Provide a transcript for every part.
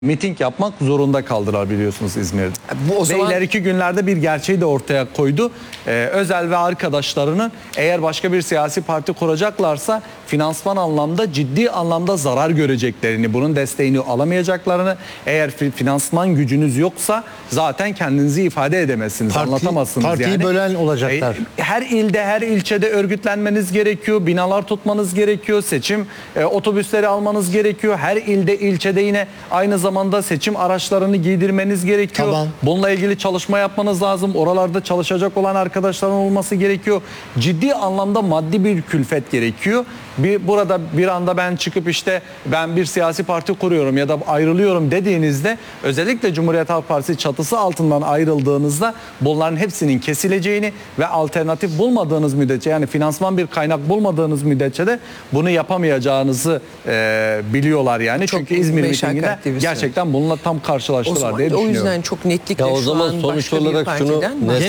miting yapmak zorunda kaldılar biliyorsunuz İzmir'de. Bu o zaman... Ve ileriki günlerde bir gerçeği de ortaya koydu. Özel ve arkadaşlarını eğer başka bir siyasi parti kuracaklarsa finansman anlamda ciddi anlamda zarar göreceklerini, bunun desteğini alamayacaklarını, eğer finansman gücünüz yoksa zaten kendinizi ifade edemezsiniz, anlatamazsınız. Partiyi yani. bölen olacaklar. Her ilde, her ilçede örgütlenmeniz gerekiyor, binalar tutmanız gerekiyor, seçim otobüsleri almanız gerekiyor. Her ilde, ilçede yine aynı zamanda seçim araçlarını giydirmeniz gerekiyor. Tamam. Bununla ilgili çalışma yapmanız lazım. Oralarda çalışacak olan arkadaşların olması gerekiyor. Ciddi anlamda maddi bir külfet gerekiyor. Burada bir anda ben çıkıp işte ben bir siyasi parti kuruyorum ya da ayrılıyorum dediğinizde, özellikle Cumhuriyet Halk Partisi çatısı altından ayrıldığınızda bunların hepsinin kesileceğini ve alternatif bulmadığınız müddetçe, yani finansman bir kaynak bulmadığınız müddetçe de bunu yapamayacağınızı biliyorlar yani. Çok çünkü İzmir mitinginde gerçekten bununla tam karşılaştılar diye düşünüyorum. O yüzden çok netlikle o zaman şu an sonuç olarak şunu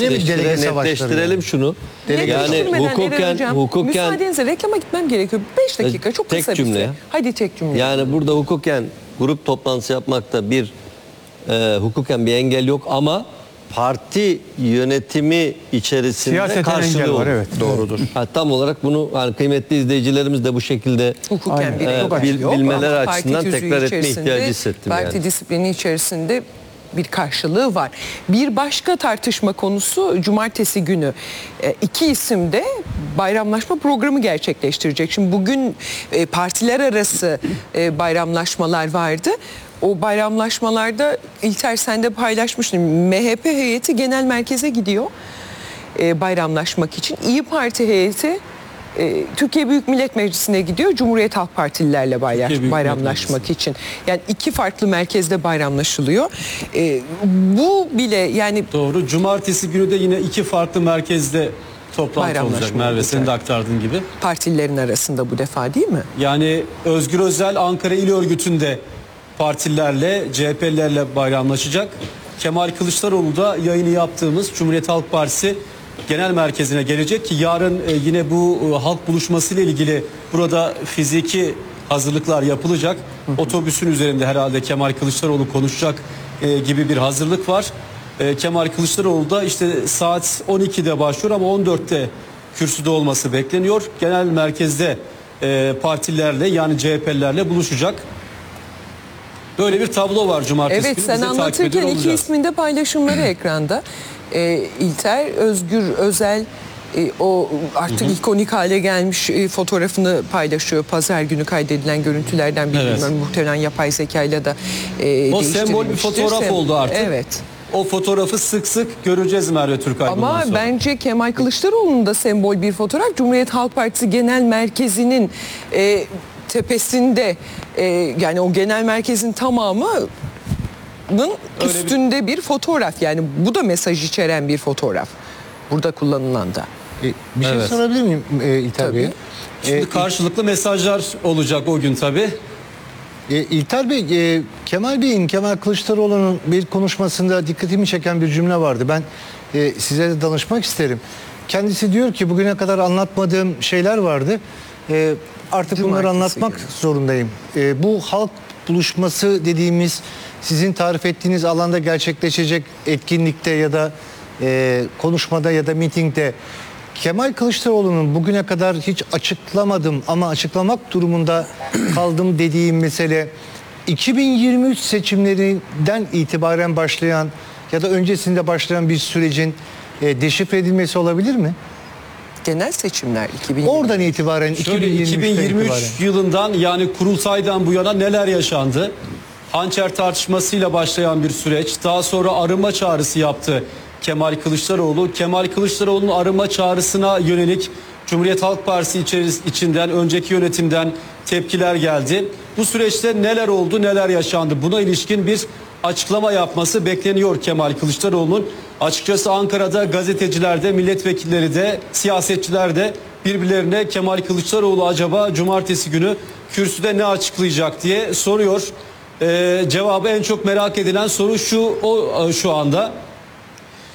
netleştirelim şunu. Yani hukuken müsaadenizle reklama gitmem gerekiyor. 5 dakika çok kısa bir süre. Hadi tek cümle. Yani burada hukuken grup toplantısı yapmakta bir hukuken bir engel yok ama parti yönetimi içerisinde siyaseten karşılığı var, evet. Doğrudur. Tam olarak bunu yani kıymetli izleyicilerimiz de bu şekilde hukuken bilmeleri açısından tekrar etme ihtiyacı hissettim. Parti disiplini içerisinde bir karşılığı var. Bir başka tartışma konusu cumartesi günü iki isim de bayramlaşma programı gerçekleştirecek. Şimdi bugün partiler arası bayramlaşmalar vardı. O bayramlaşmalarda İlter sen de paylaşmıştın. MHP heyeti genel merkeze gidiyor bayramlaşmak için. İyi Parti heyeti Türkiye Büyük Millet Meclisi'ne gidiyor Cumhuriyet Halk Partililerle bayramlaşmak için. Yani iki farklı merkezde bayramlaşılıyor. Bu bile yani... Doğru. Cumartesi günü de yine iki farklı merkezde toplantı olacak Merve, senin de aktardığın gibi. Partililerin arasında bu defa değil mi? Yani Özgür Özel Ankara İl Örgütü'nde partililerle, CHP'lilerle bayramlaşacak. Kemal Kılıçdaroğlu da yayını yaptığımız Cumhuriyet Halk Partisi genel merkezine gelecek ki yarın yine bu halk buluşması ile ilgili burada fiziki hazırlıklar yapılacak. Otobüsün üzerinde herhalde Kemal Kılıçdaroğlu konuşacak gibi bir hazırlık var. Kemal Kılıçdaroğlu da işte saat 12'de başlıyor ama 14'te kürsüde olması bekleniyor. Genel merkezde partilerle yani CHP'lilerle buluşacak. Böyle bir tablo var cumartesi günü. Evet, sen anlatırken iki isminde paylaşımları ekranda. İlter, Özgür Özel o artık ikonik hale gelmiş fotoğrafını paylaşıyor. Pazar günü kaydedilen görüntülerden biri. Evet. Muhtemelen yapay zekayla da o sembol bir fotoğraf oldu artık. Evet. O fotoğrafı sık sık göreceğiz Merve Türkay. Ama bence Kemal Kılıçdaroğlu'nun da sembol bir fotoğraf. Cumhuriyet Halk Partisi Genel Merkezi'nin tepesinde yani o genel merkezin tamamının üstünde bir fotoğraf. Yani bu da mesaj içeren bir fotoğraf. Burada kullanılan da. Bir şey sorabilir miyim İlter Bey? Şimdi karşılıklı mesajlar olacak o gün tabii. İlter Bey, Kemal Kılıçdaroğlu'nun bir konuşmasında dikkatimi çeken bir cümle vardı. Ben size de danışmak isterim. Kendisi diyor ki bugüne kadar anlatmadığım şeyler vardı. Artık bunları anlatmak zorundayım. Bu halk buluşması dediğimiz sizin tarif ettiğiniz alanda gerçekleşecek etkinlikte ya da konuşmada ya da mitingde Kemal Kılıçdaroğlu'nun bugüne kadar hiç açıklamadım ama açıklamak durumunda kaldım dediğim mesele 2023 seçimlerinden itibaren başlayan ya da öncesinde başlayan bir sürecin deşifre edilmesi olabilir mi? Genel seçimler 2023. Oradan itibaren 2023 yılından yani kurultaydan bu yana neler yaşandı? Hançer tartışmasıyla başlayan bir süreç. Daha sonra arınma çağrısı yaptı Kemal Kılıçdaroğlu. Kemal Kılıçdaroğlu'nun arınma çağrısına yönelik Cumhuriyet Halk Partisi içinden önceki yönetimden tepkiler geldi. Bu süreçte neler oldu, neler yaşandı? Buna ilişkin bir açıklama yapması bekleniyor Kemal Kılıçdaroğlu'nun. Açıkçası Ankara'da gazeteciler de, milletvekilleri de, siyasetçiler de birbirlerine Kemal Kılıçdaroğlu acaba cumartesi günü kürsüde ne açıklayacak diye soruyor. Cevabı en çok merak edilen soru şu anda.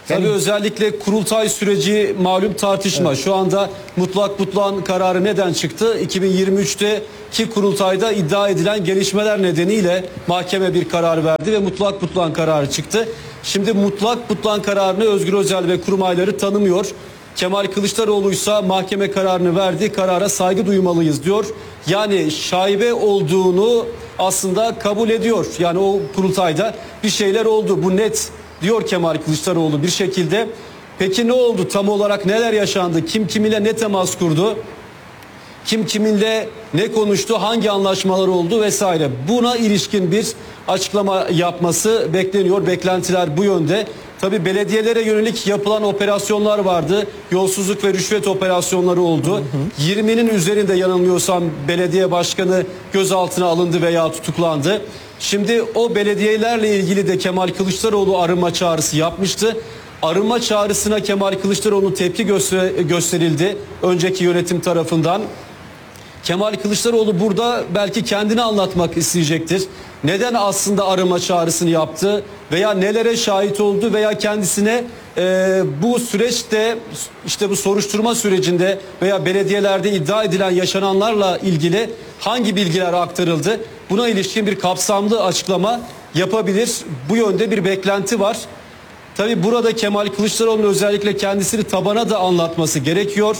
Tabii özellikle kurultay süreci malum tartışma. Şu anda mutlak butlan kararı neden çıktı? 2023'teki kurultayda iddia edilen gelişmeler nedeniyle mahkeme bir karar verdi ve mutlak butlan kararı çıktı. Şimdi mutlak butlan kararını Özgür Özel ve kurmayları tanımıyor. Kemal Kılıçdaroğlu ise mahkeme kararını verdi. Karara saygı duymalıyız diyor. Yani şaibe olduğunu aslında kabul ediyor. Yani o kurultayda bir şeyler oldu. Bu net diyor Kemal Kılıçdaroğlu bir şekilde. Peki ne oldu? Tam olarak neler yaşandı? Kim kiminle ne temas kurdu? Kim kiminle ne konuştu? Hangi anlaşmalar oldu vesaire. Buna ilişkin bir açıklama yapması bekleniyor. Beklentiler bu yönde. Tabii belediyelere yönelik yapılan operasyonlar vardı. Yolsuzluk ve rüşvet operasyonları oldu. 20'nin üzerinde yanılmıyorsam belediye başkanı gözaltına alındı veya tutuklandı. Şimdi o belediyelerle ilgili de Kemal Kılıçdaroğlu arınma çağrısı yapmıştı. Arınma çağrısına Kemal Kılıçdaroğlu tepki gösterildi önceki yönetim tarafından. Kemal Kılıçdaroğlu burada belki kendini anlatmak isteyecektir. Neden aslında arama çağrısını yaptı veya nelere şahit oldu veya kendisine bu süreçte işte bu soruşturma sürecinde veya belediyelerde iddia edilen yaşananlarla ilgili hangi bilgiler aktarıldı? Buna ilişkin bir kapsamlı açıklama yapabilir. Bu yönde bir beklenti var. Tabii burada Kemal Kılıçdaroğlu'nun özellikle kendisini tabana da anlatması gerekiyor.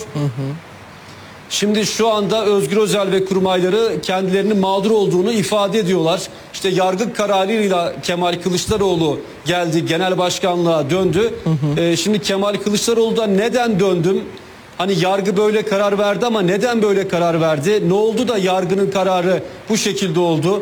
Şimdi şu anda Özgür Özel ve kurmayları kendilerinin mağdur olduğunu ifade ediyorlar. İşte yargı kararıyla Kemal Kılıçdaroğlu geldi, genel başkanlığa döndü. Şimdi Kemal Kılıçdaroğlu da neden döndüm? Hani yargı böyle karar verdi ama neden böyle karar verdi? Ne oldu da yargının kararı bu şekilde oldu?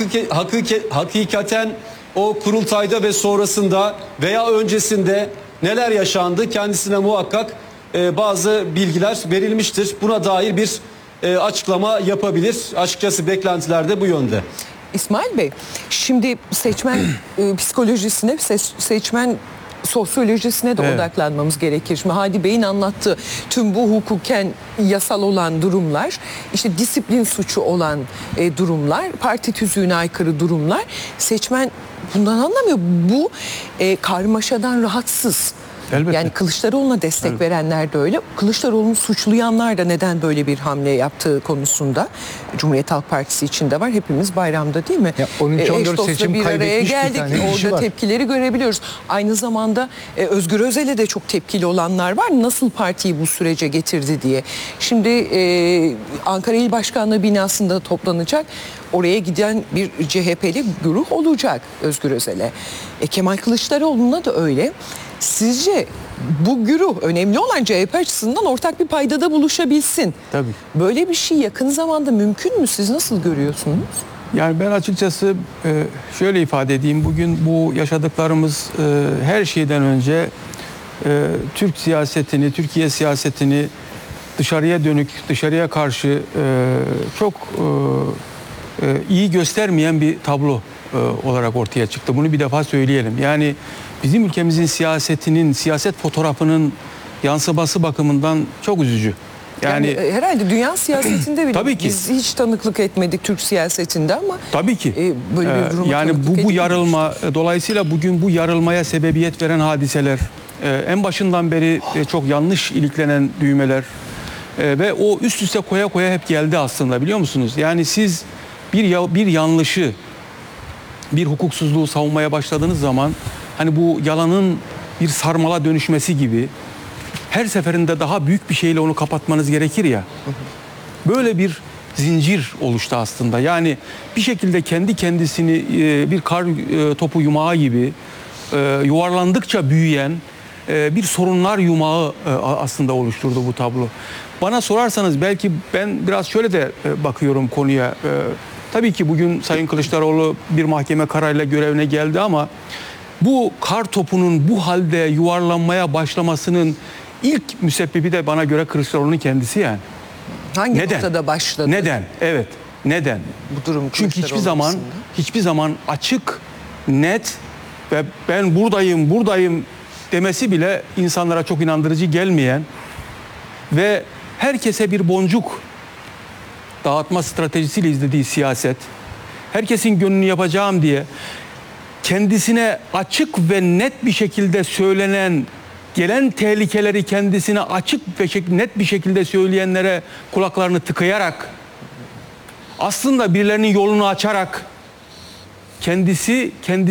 Hakikaten o kurultayda ve sonrasında veya öncesinde neler yaşandı? Kendisine muhakkak bazı bilgiler verilmiştir. Buna dair bir açıklama yapabilir. Açıkçası beklentiler de bu yönde. İsmail Bey, şimdi seçmen psikolojisine, seçmen sosyolojisine de odaklanmamız gerekir. Şimdi Hadi Bey'in anlattığı tüm bu hukuken yasal olan durumlar, işte disiplin suçu olan durumlar, parti tüzüğüne aykırı durumlar, seçmen bundan anlamıyor. Bu karmaşadan rahatsız. Elbette. Yani Kılıçdaroğlu'na destek verenler de öyle. Kılıçdaroğlu'nu suçlayanlar da neden böyle bir hamle yaptığı konusunda Cumhuriyet Halk Partisi içinde var. Hepimiz bayramda değil mi? Ya 13-14 Eş dostla seçim bir araya kaybetmiş bir geldik. tane kişi Orada var. tepkileri görebiliyoruz. Aynı zamanda Özgür Özel'e de çok tepkili olanlar var. Nasıl partiyi bu sürece getirdi diye. Şimdi Ankara İl Başkanlığı binasında toplanacak. Oraya giden bir CHP'li güruh olacak Özgür Özel'e. Kemal Kılıçdaroğlu'na da öyle. Sizce bu güruh, önemli olan CHP açısından ortak bir paydada buluşabilsin. Tabii. Böyle bir şey yakın zamanda mümkün mü? Siz nasıl görüyorsunuz? Yani ben açıkçası şöyle ifade edeyim. Bugün bu yaşadıklarımız her şeyden önce Türk siyasetini, Türkiye siyasetini dışarıya dönük, dışarıya karşı çok iyi göstermeyen bir tablo olarak ortaya çıktı. Bunu bir defa söyleyelim. Yani bizim ülkemizin siyasetinin, siyaset fotoğrafının yansıması bakımından çok üzücü. Yani herhalde dünya siyasetinde bile Tabii ki. biz hiç tanıklık etmedik Türk siyasetinde ama tabii ki. böyle bir duruma yani tanıklık bu edilmemiş. yarılma dolayısıyla bugün bu yarılmaya sebebiyet veren hadiseler en başından beri çok yanlış iliklenen düğmeler ve o üst üste koya koya hep geldi aslında, biliyor musunuz? Yani siz bir yanlışı, bir hukuksuzluğu savunmaya başladığınız zaman hani bu yalanın bir sarmala dönüşmesi gibi her seferinde daha büyük bir şeyle onu kapatmanız gerekir ya. Böyle bir zincir oluştu aslında. Yani bir şekilde kendi kendisini bir kar topu yumağı gibi yuvarlandıkça büyüyen bir sorunlar yumağı aslında oluşturdu bu tablo. Bana sorarsanız belki ben biraz şöyle de bakıyorum konuya. Tabii ki bugün Sayın Kılıçdaroğlu bir mahkeme kararıyla görevine geldi ama bu kar topunun bu halde yuvarlanmaya başlamasının ilk müsebbibi de bana göre Kılıçdaroğlu'nun kendisi yani. Hangi Neden? noktada başladı? Neden? Evet. Neden? Bu durum Çünkü Kılıçdaroğlu hiçbir zaman açık, net ve ben buradayım demesi bile insanlara çok inandırıcı gelmeyen ve herkese bir boncuk dağıtma stratejisiyle izlediği siyaset, herkesin gönlünü yapacağım diye kendisine açık ve net bir şekilde söylenen, gelen tehlikeleri kendisine açık ve net bir şekilde söyleyenlere kulaklarını tıkayarak, aslında birilerinin yolunu açarak kendisi